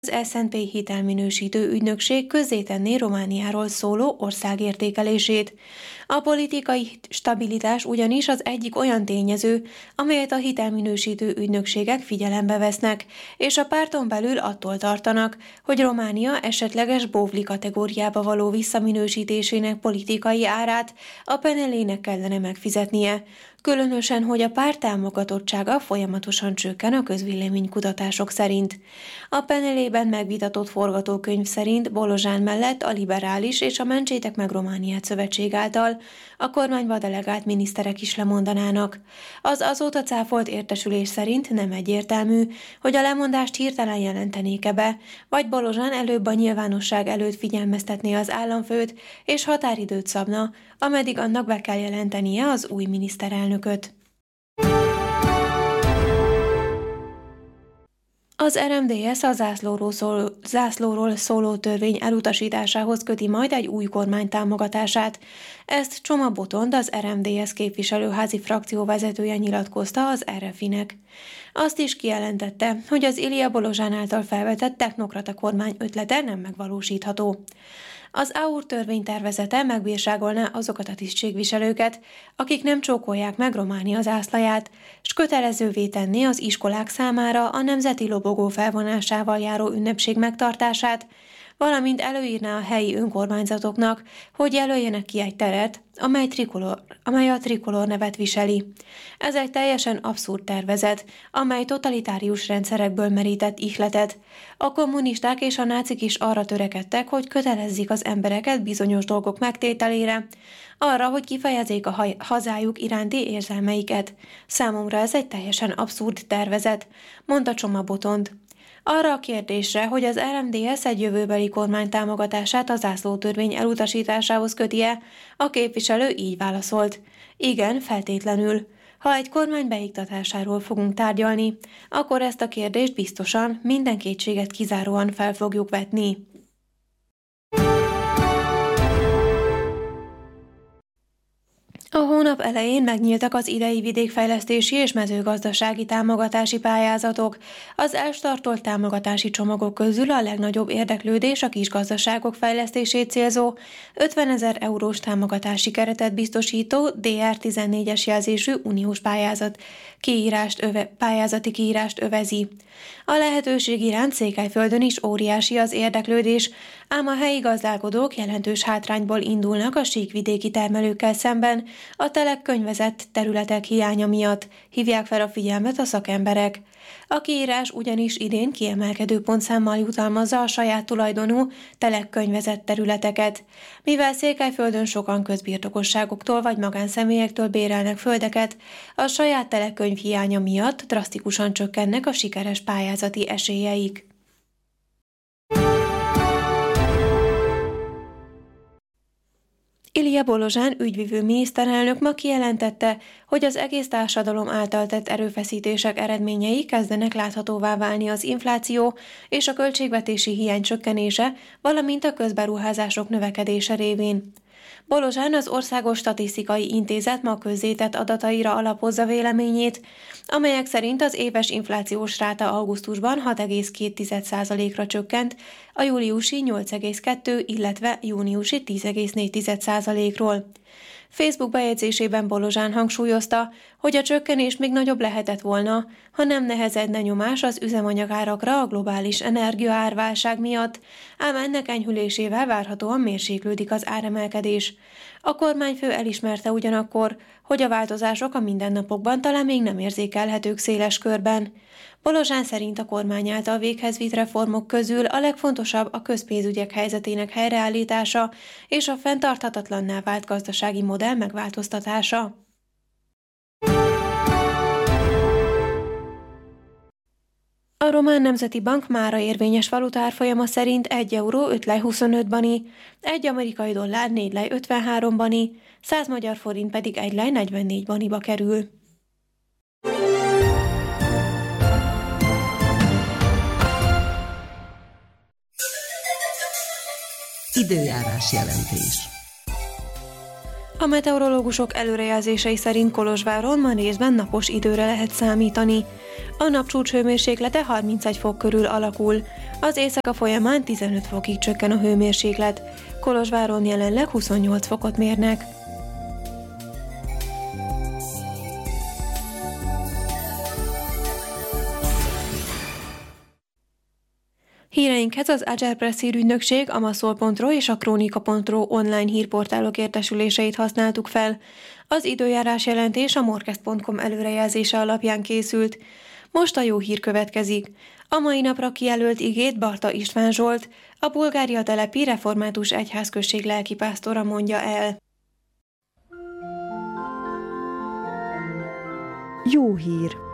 Az S&P hitelminősítő ügynökség közzétenné Romániáról szóló országértékelését. A politikai stabilitás ugyanis az egyik olyan tényező, amelyet a hitelminősítő ügynökségek figyelembe vesznek, és a párton belül attól tartanak, hogy Románia esetleges bóvli kategóriába való visszaminősítésének politikai árát a Penelének kellene megfizetnie. Különösen, hogy a párt támogatottsága folyamatosan csökken a közvéleménykutatások szerint. A Penelében megvitatott forgatókönyv szerint Bolozsán mellett a Liberális és a Mentsétek meg Romániát szövetség által a kormányba delegált miniszterek is lemondanának. Az azóta cáfolt értesülés szerint nem egyértelmű, hogy a lemondást hirtelen jelentenék-e be, vagy Bolozsán előbb a nyilvánosság előtt figyelmeztetné az államfőt, és határidőt szabna, ameddig annak be kell jelentenie az új miniszterelnököt. Az RMDSZ a zászlóról szóló törvény elutasításához köti majd egy új kormány támogatását. Ezt Csoma Botond, az RMDSZ képviselőházi frakció vezetője nyilatkozta az RFI-nek. Azt is kijelentette, hogy az Ilija Bolozsán által felvetett technokrata kormány ötlete nem megvalósítható. Az AUR törvénytervezete megbírságolná azokat a tisztségviselőket, akik nem csókolják meg Románia zászlaját, s kötelezővé tenné az iskolák számára a nemzeti lobogó felvonásával járó ünnepség megtartását, valamint előírná a helyi önkormányzatoknak, hogy jelöljenek ki egy teret, amely a trikolor nevet viseli. Ez egy teljesen abszurd tervezet, amely totalitárius rendszerekből merített ihletet. A kommunisták és a nácik is arra törekedtek, hogy kötelezzék az embereket bizonyos dolgok megtételére, arra, hogy kifejezzék a hazájuk iránti érzelmeiket. Számomra ez egy teljesen abszurd tervezet, mondta Csoma Botond. Arra a kérdésre, hogy az RMDSZ egy jövőbeli kormány támogatását a zászlótörvény elutasításához köti-e, a képviselő így válaszolt. Igen, feltétlenül. Ha egy kormány beiktatásáról fogunk tárgyalni, akkor ezt a kérdést biztosan, minden kétséget kizáróan fel fogjuk vetni. A hónap elején megnyíltak az idei vidékfejlesztési és mezőgazdasági támogatási pályázatok. Az elstartolt támogatási csomagok közül a legnagyobb érdeklődés a kisgazdaságok fejlesztését célzó 50 000 eurós támogatási keretet biztosító DR14-es jelzésű uniós pályázati kiírást övezi. A lehetőség iránt Székelyföldön is óriási az érdeklődés, ám a helyi gazdálkodók jelentős hátrányból indulnak a síkvidéki termelőkkel szemben, a telekkönyvezett területek hiánya miatt, hívják fel a figyelmet a szakemberek. A kiírás ugyanis idén kiemelkedő pontszámmal jutalmazza a saját tulajdonú telekkönyvezett területeket. Mivel Székelyföldön sokan közbirtokosságoktól vagy magánszemélyektől bérelnek földeket, a saját telekkönyv hiánya miatt drasztikusan csökkennek a sikeres pályázati esélyeik. Ilija Bolozsán ügyvivő miniszterelnök ma kijelentette, hogy az egész társadalom által tett erőfeszítések eredményei kezdenek láthatóvá válni az infláció és a költségvetési hiány csökkenése, valamint a közberuházások növekedése révén. Bolozsán az Országos Statisztikai Intézet ma közzétett adataira alapozza véleményét, amelyek szerint az éves inflációs ráta augusztusban 6,2%-ra csökkent, a júliusi 8,2, illetve júniusi 10,4%-ról. Facebook bejegyzésében Bolozsán hangsúlyozta, hogy a csökkenés még nagyobb lehetett volna, ha nem nehezedne nyomás az üzemanyagárakra a globális energiaárválság miatt, ám ennek enyhülésével várhatóan mérséklődik az áremelkedés. A kormányfő elismerte ugyanakkor, hogy a változások a mindennapokban talán még nem érzékelhetők széles körben. Bolozsán szerint a kormány által véghez vitt reformok közül a legfontosabb a közpénzügyek helyzetének helyreállítása és a fenntarthatatlanná vált gazdasági modell megváltoztatása. A Román Nemzeti Bank mára érvényes valutárfolyama szerint 1 euró 5 lej 25 bani, 1 amerikai dollár 4 lej 53 bani, 100 magyar forint pedig 1 lej 44 baniba kerül. Időjárás jelentés. A meteorológusok előrejelzései szerint Kolozsváron ma részben napos időre lehet számítani. A napcsúcs hőmérséklete 31 fok körül alakul. Az éjszaka folyamán 15 fokig csökken a hőmérséklet. Kolozsváron jelenleg 28 fokot mérnek. Híreinkhez az Agerpress hírügynökség, a maszol.ro és a kronika.ro online hírportálok értesüléseit használtuk fel. Az időjárás jelentés a morkest.com előrejelzése alapján készült. Most a jó hír következik. A mai napra kijelölt igét Barta István Zsolt, a Bulgária telepi református egyházközség lelkipásztora mondja el. Jó hír!